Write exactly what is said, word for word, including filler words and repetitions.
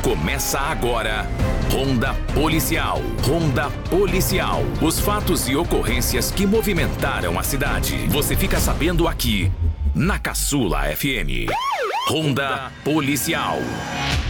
Começa agora. Ronda Policial. Ronda Policial. Os fatos e ocorrências que movimentaram a cidade. Você fica sabendo aqui, na Caçula F M. Ronda Policial.